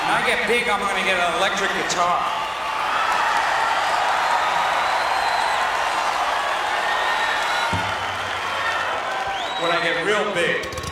When I get big, I'm gonna get an electric guitar. When I get real big.